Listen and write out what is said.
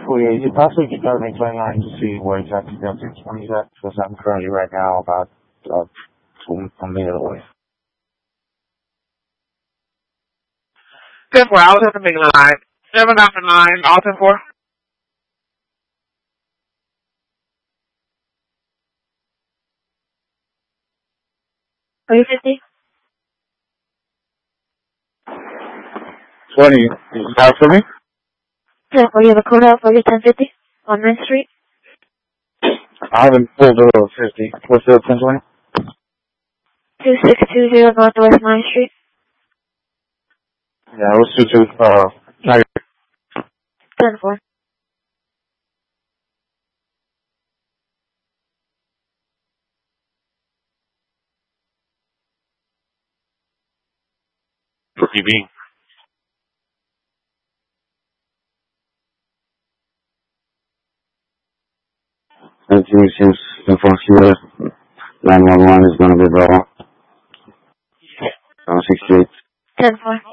Oh yeah, you possibly can start me 29 to see where exactly the 620 is at, because I'm currently right now about 1 minute away. 10-4, I was at the main line. 7 after 9, all 10-4. Are you 50? 20, is that for me? 10-4, you have a code out for your 1050 on 9th Street? I haven't pulled the 50. What's the 1020? 2620 Northwest 9th Street. Yeah, it was 10-4. For PB. That seems unfortunate. 911 is going to be wrong. 68. 10-4.